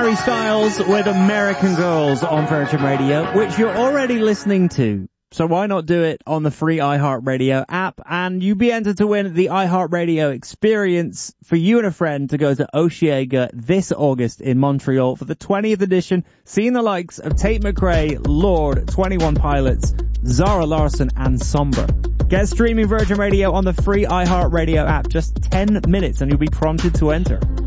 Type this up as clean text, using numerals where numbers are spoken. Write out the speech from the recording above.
Harry Styles with American Girls on Virgin Radio, which you're already listening to. So why not do it on the free iHeartRadio app? And you'll be entered to win the iHeartRadio experience for you and a friend to go to Osheaga this August in Montreal for the 20th edition, seeing the likes of Tate McRae, Lorde, 21 Pilots, Zara Larsson, and Somber. Get streaming Virgin Radio on the free iHeartRadio app, just 10 minutes and you'll be prompted to enter.